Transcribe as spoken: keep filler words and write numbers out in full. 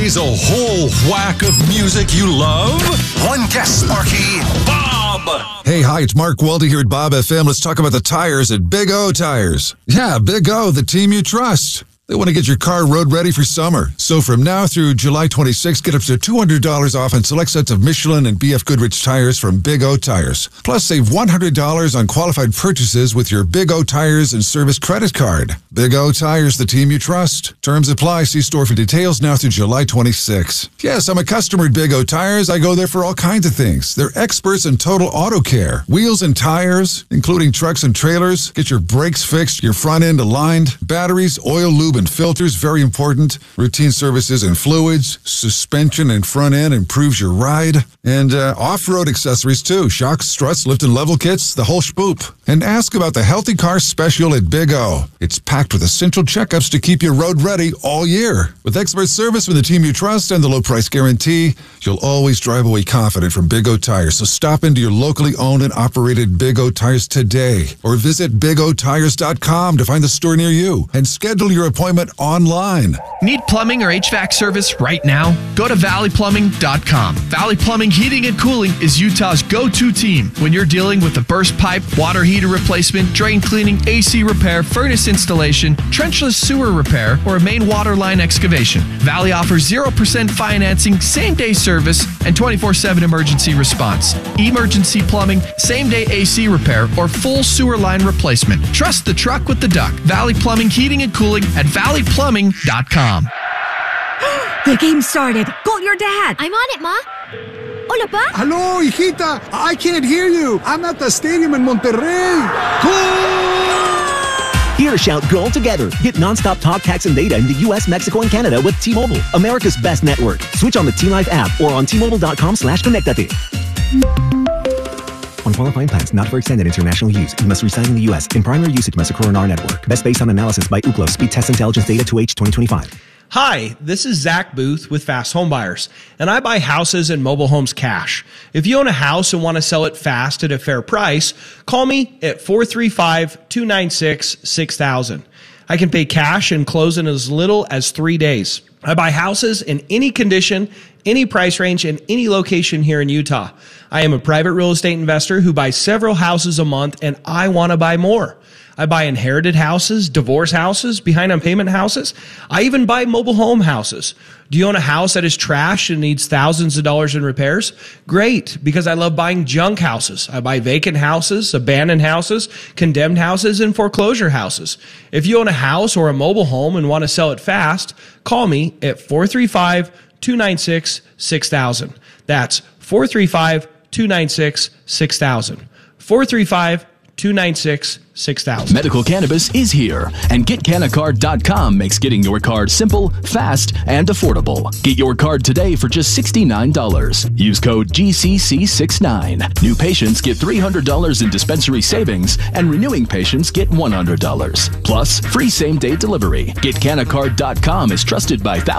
plays a whole whack of music you love? One guest, Sparky. Bob! Hey, hi, it's Mark Weldy here at Bob F M. Let's talk about the tires at Big O Tires. Yeah, Big O, the team you trust. They want to get your car road ready for summer. So from now through July twenty-sixth, get up to two hundred dollars off on select sets of Michelin and B F Goodrich tires from Big O Tires. Plus, save one hundred dollars on qualified purchases with your Big O Tires and Service credit card. Big O Tires, the team you trust. Terms apply. See store for details now through July twenty-sixth. Yes, I'm a customer at Big O Tires. I go there for all kinds of things. They're experts in total auto care. Wheels and tires, including trucks and trailers. Get your brakes fixed, your front end aligned. Batteries, oil, lube, and filters, very important. Routine services and fluids. Suspension and front end improves your ride. And uh, off-road accessories too. Shocks, struts, lift and level kits, the whole spoop. And ask about the Healthy Car Special at Big O. It's packed with essential checkups to keep you road ready all year. With expert service from the team you trust and the low price guarantee, you'll always drive away confident from Big O Tires. So stop into your locally owned and operated Big O Tires today. Or visit big o tires dot com to find the store near you and schedule your appointment online. Need plumbing or H V A C service right now? Go to valley plumbing dot com. Valley Plumbing Heating and Cooling is Utah's go-to team when you're dealing with a burst pipe, water heater replacement, drain cleaning, A C repair, furnace installation, trenchless sewer repair, or a main water line excavation. Valley offers zero percent financing, same-day service, and twenty-four seven emergency response. Emergency plumbing, same-day A C repair, or full sewer line replacement. Trust the truck with the duck. Valley Plumbing Heating and Cooling at valley plumbing dot com. The game started. Call your dad. I'm on it, Ma. Hola, Pa. Hello, hijita. I can't hear you. I'm at the stadium in Monterrey. Goal! Hear shout goal together. Get nonstop talk, text, and data in the U S, Mexico, and Canada with T-Mobile, America's best network. Switch on the T-Life app or on T Mobile dot com slash connectate. On qualifying plans not for extended international use, you must reside in the U S. In primary usage must occur on our network. Best based on analysis by Ookla. Speed Test Intelligence Data two H twenty twenty-five. Hi, this is Zach Booth with Fast Home Buyers, and I buy houses and mobile homes cash. If you own a house and want to sell it fast at a fair price, call me at four three five, two nine six, six thousand. I can pay cash and close in as little as three days. I buy houses in any condition, any price range, and any location here in Utah. I am a private real estate investor who buys several houses a month, and I want to buy more. I buy inherited houses, divorce houses, behind on payment houses. I even buy mobile home houses. Do you own a house that is trash and needs thousands of dollars in repairs? Great, because I love buying junk houses. I buy vacant houses, abandoned houses, condemned houses, and foreclosure houses. If you own a house or a mobile home and want to sell it fast, call me at four three five, two nine six, six thousand. That's four three five, two nine six, six thousand. four three five, two nine six, six thousand. Medical cannabis is here, and get canna card dot com makes getting your card simple, fast, and affordable. Get your card today for just sixty-nine dollars. Use code G C C sixty-nine. New patients get three hundred dollars in dispensary savings, and renewing patients get one hundred dollars. Plus, free same-day delivery. Get canna card dot com is trusted by thousands